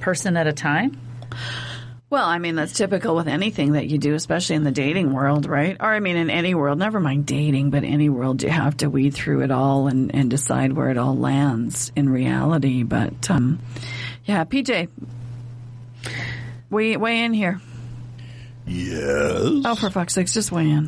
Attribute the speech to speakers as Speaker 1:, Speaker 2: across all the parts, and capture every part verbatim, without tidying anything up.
Speaker 1: person at a time?
Speaker 2: Well, I mean, that's typical with anything that you do, especially in the dating world, right? Or, I mean, in any world, never mind dating, but any world, you have to weed through it all and, and decide where it all lands in reality. But, um, yeah, P J, weigh, weigh in here.
Speaker 3: Yes.
Speaker 2: Oh, for fuck's sakes, just weigh in.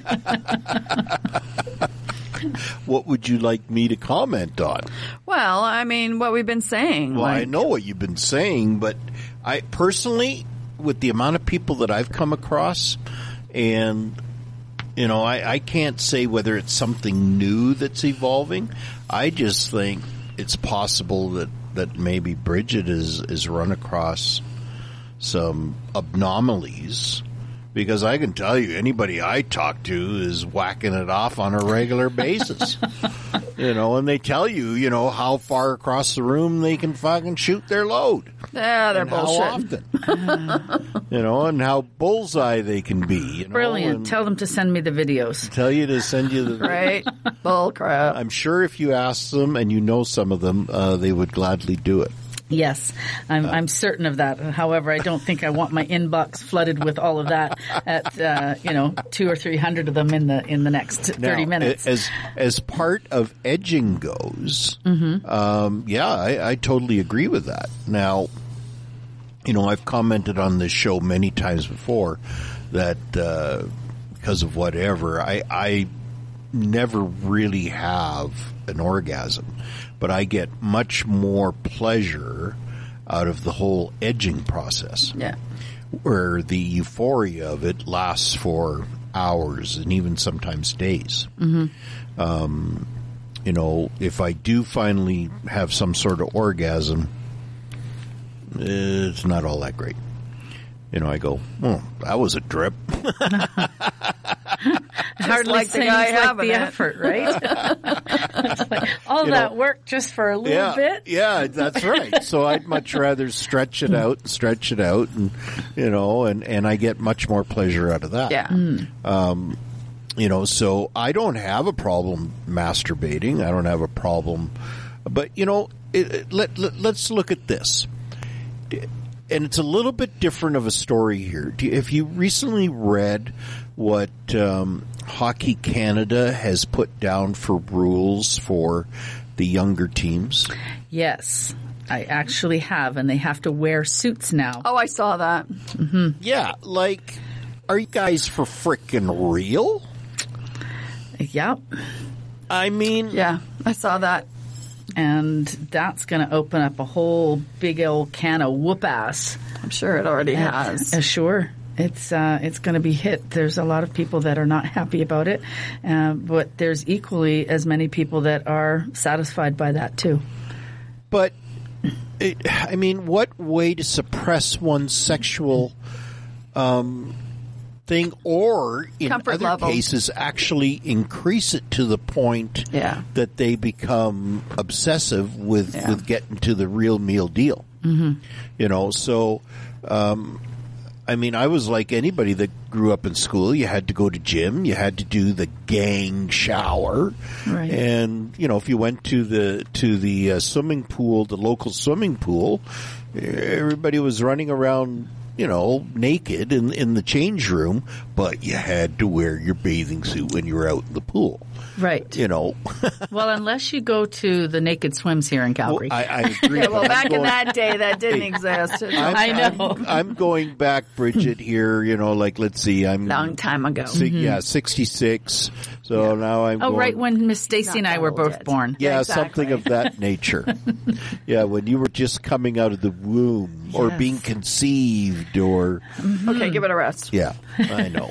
Speaker 3: What would you like me to comment on?
Speaker 2: Well, I mean, what we've been saying.
Speaker 3: Well,
Speaker 2: like,
Speaker 3: I know what you've been saying, but I personally, with the amount of people that I've come across, and, you know, I, I can't say whether it's something new that's evolving. I just think it's possible that, that maybe Bridget is, is run across some anomalies. Because I can tell you, anybody I talk to is whacking it off on a regular basis. You know, and they tell you, you know, how far across the room they can fucking shoot their load.
Speaker 2: Yeah, they're
Speaker 3: and
Speaker 2: bullshit.
Speaker 3: How often. You know, and how bullseye they can be. You know,
Speaker 1: Brilliant. Tell them to send me the videos.
Speaker 3: Tell you to send you the
Speaker 2: Right? Bull crap.
Speaker 3: I'm sure if you ask them, and you know some of them, uh, they would gladly do it.
Speaker 1: Yes, I'm, I'm certain of that. However, I don't think I want my inbox flooded with all of that at, uh, you know, two or three hundred of them in the in the next thirty
Speaker 3: now,
Speaker 1: minutes.
Speaker 3: As as part of edging goes,
Speaker 1: mm-hmm.
Speaker 3: um, yeah, I, I totally agree with that. Now, you know, I've commented on this show many times before that uh, because of whatever, I, I never really have an orgasm. But I get much more pleasure out of the whole edging process.
Speaker 2: Yeah.
Speaker 3: Where the euphoria of it lasts for hours and even sometimes days.
Speaker 2: Mm-hmm.
Speaker 3: Um, you know, if I do finally have some sort of orgasm, it's not all that great. You know, I go, oh, that was a trip.
Speaker 1: Hardly
Speaker 2: like the
Speaker 1: seems
Speaker 2: guy
Speaker 1: like
Speaker 2: having
Speaker 1: the
Speaker 2: it.
Speaker 1: effort, right? It's like all
Speaker 3: You
Speaker 1: that
Speaker 3: know,
Speaker 1: work just for a little
Speaker 3: yeah,
Speaker 1: bit.
Speaker 3: Yeah, that's right. So I'd much rather stretch it out, stretch it out, and you know, and, and I get much more pleasure out of that.
Speaker 2: Yeah.
Speaker 3: Um, you know, so I don't have a problem masturbating. I don't have a problem, but you know, it, it, let, let let's look at this. And it's a little bit different of a story here. Do you, have you recently read what um, Hockey Canada has put down for rules for the younger teams?
Speaker 1: Yes, I actually have, and they have to wear suits now.
Speaker 2: Oh, I saw that.
Speaker 1: Mm-hmm.
Speaker 3: Yeah, like, are you guys for frickin' real?
Speaker 1: Yep.
Speaker 3: I mean...
Speaker 2: Yeah, I saw that.
Speaker 1: And that's going to open up a whole big old can of whoop-ass.
Speaker 2: I'm sure it already has.
Speaker 1: Uh, sure. It's uh, it's going to be hit. There's a lot of people that are not happy about it, uh, but there's equally as many people that are satisfied by that too.
Speaker 3: But, it, I mean, what way to suppress one's sexual um, thing, or in
Speaker 2: Comfort
Speaker 3: other
Speaker 2: level.
Speaker 3: cases actually increase it to the point
Speaker 2: Yeah.
Speaker 3: that they become obsessive with,
Speaker 2: Yeah.
Speaker 3: with getting to the real meal deal.
Speaker 1: Mm-hmm.
Speaker 3: You know, so... Um, I mean, I was like anybody that grew up in school. You had to go to gym. You had to do the gang shower.
Speaker 1: Right.
Speaker 3: And, you know, if you went to the, to the uh, swimming pool, the local swimming pool, everybody was running around, you know, naked in, in the change room, but you had to wear your bathing suit when you were out in the pool.
Speaker 1: Right.
Speaker 3: You know.
Speaker 1: Well, unless you go to the naked swims here in Calgary.
Speaker 3: Well, I, I agree.
Speaker 2: Yeah, well,
Speaker 3: but I'm
Speaker 2: back in
Speaker 3: going-
Speaker 2: that day, that didn't exist. It's
Speaker 3: I'm,
Speaker 1: I know.
Speaker 3: I'm, I'm going back, Bridget, here, you know, like, let's see, I'm...
Speaker 2: a long time ago.
Speaker 3: Si- Yeah, sixty-six. So now I'm
Speaker 1: oh,
Speaker 3: going...
Speaker 1: right when Miss Stacy and
Speaker 2: Not
Speaker 1: I
Speaker 2: that
Speaker 1: were
Speaker 2: old
Speaker 1: both
Speaker 2: yet.
Speaker 1: born.
Speaker 3: Yeah,
Speaker 2: exactly.
Speaker 3: something of that nature. Yeah, when you were just coming out of the womb or
Speaker 1: Yes.
Speaker 3: being conceived or...
Speaker 2: Okay, give it a rest.
Speaker 3: Yeah, I know.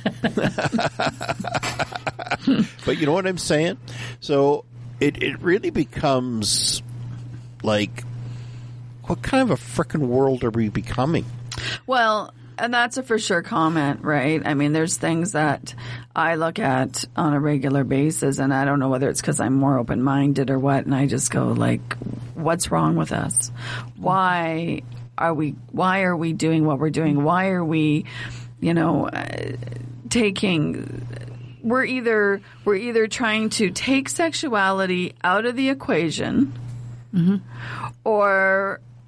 Speaker 3: But you know what I'm saying? So it, it really becomes like, what kind of a frickin' world are we becoming?
Speaker 2: Well, and that's a for sure comment, right? I mean, there's things that I look at on a regular basis, and I don't know whether it's because I'm more open-minded or what, and I just go like, what's wrong with us? Why are we, why are we doing what we're doing? Why are we, you know, uh, taking, we're either, we're either trying to take sexuality out of the equation,
Speaker 1: Mm-hmm.
Speaker 2: or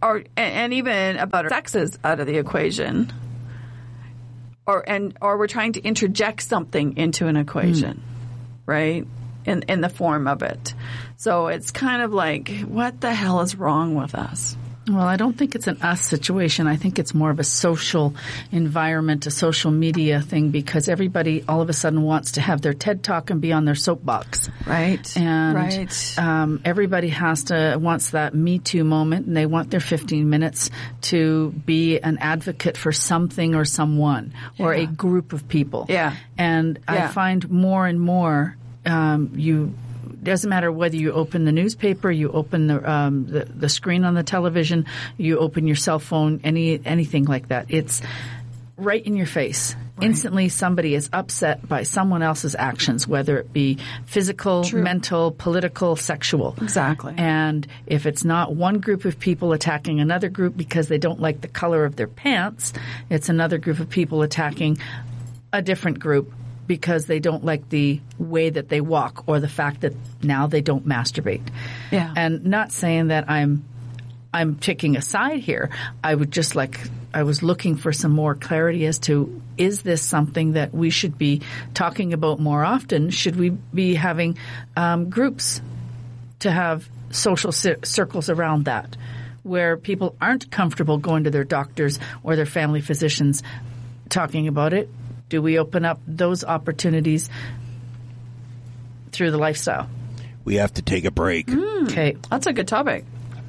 Speaker 2: or and, and even about sex is out of the equation, or and or we're trying to interject something into an equation, mm. right? In in the form of it. So it's kind of like, what the hell is wrong with us?
Speaker 1: Well, I don't think it's an us situation. I think it's more of a social environment, a social media thing, because everybody all of a sudden wants to have their TED Talk and be on their soapbox.
Speaker 2: Right.
Speaker 1: And
Speaker 2: right.
Speaker 1: Um, everybody has to, wants that Me Too moment, and they want their fifteen minutes to be an advocate for something or someone or
Speaker 2: Yeah.
Speaker 1: a group of people.
Speaker 2: Yeah.
Speaker 1: And
Speaker 2: Yeah.
Speaker 1: I find more and more um, you doesn't matter whether you open the newspaper, you open the, um, the the screen on the television, you open your cell phone, any anything like that. It's right in your face. Right. Instantly, somebody is upset by someone else's actions, whether it be physical,
Speaker 2: True.
Speaker 1: mental, political, sexual.
Speaker 2: Exactly.
Speaker 1: And if it's not one group of people attacking another group because they don't like the color of their pants, it's another group of people attacking a different group because they don't like the way that they walk or the fact that now they don't masturbate.
Speaker 2: Yeah.
Speaker 1: And not saying that I'm I'm taking a side here. I would just like I was looking for some more clarity as to, is this something that we should be talking about more often? Should we be having um, groups to have social cir- circles around that where people aren't comfortable going to their doctors or their family physicians talking about it? Do we open up those opportunities through the lifestyle?
Speaker 3: We have to take a break.
Speaker 2: Mm,
Speaker 1: okay.
Speaker 2: That's a good topic.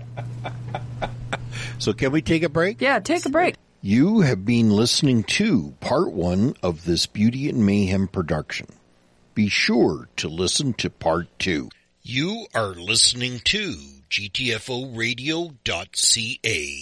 Speaker 3: So can we take a break?
Speaker 2: Yeah, take a break.
Speaker 3: You have been listening to part one of this Beauty and Mayhem production. Be sure to listen to part two. You are listening to G T F O radio dot C A.